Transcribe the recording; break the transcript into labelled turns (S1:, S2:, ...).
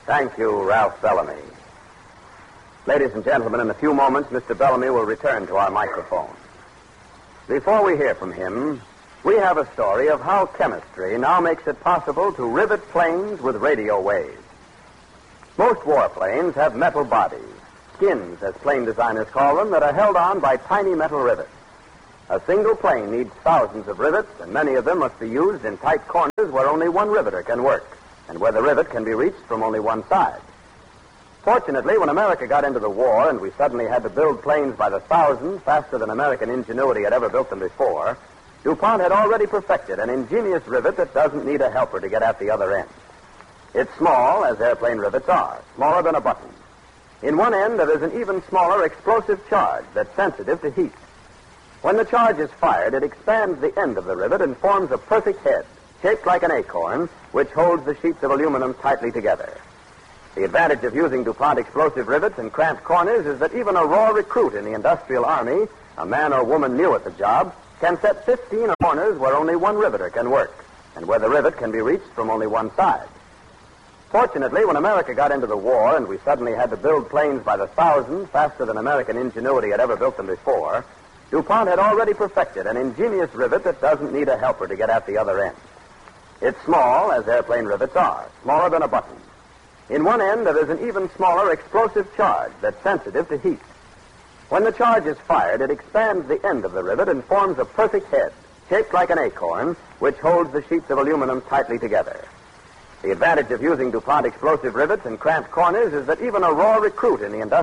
S1: Thank you, Ralph Bellamy. Ladies and gentlemen, in a few moments, Mr. Bellamy will return to our microphone. Before we hear from him, we have a story of how chemistry now makes it possible to rivet planes with radio waves. Most warplanes have metal bodies, skins, as plane designers call them, that are held on by tiny metal rivets. A single plane needs thousands of rivets, and many of them must be used in tight corners where only one riveter can work, and where the rivet can be reached from only one side. Fortunately, when America got into the war and we suddenly had to build planes by the thousands faster than American ingenuity had ever built them before, DuPont had already perfected an ingenious rivet that doesn't need a helper to get at the other end. It's small, as airplane rivets are, smaller than a button. In one end, there is an even smaller explosive charge that's sensitive to heat. When the charge is fired, it expands the end of the rivet and forms a perfect head, shaped like an acorn, which holds the sheets of aluminum tightly together. The advantage of using DuPont explosive rivets in cramped corners is that even a raw recruit in the industrial army, a man or woman new at the job, can set 15 corners where only one riveter can work, and where the rivet can be reached from only one side. Fortunately, when America got into the war and we suddenly had to build planes by the thousands faster than American ingenuity had ever built them before, DuPont had already perfected an ingenious rivet that doesn't need a helper to get at the other end. It's small, as airplane rivets are, smaller than a button. In one end, there is an even smaller explosive charge that's sensitive to heat. When the charge is fired, it expands the end of the rivet and forms a perfect head, shaped like an acorn, which holds the sheets of aluminum tightly together. The advantage of using DuPont explosive rivets in cramped corners is that even a raw recruit in the industrial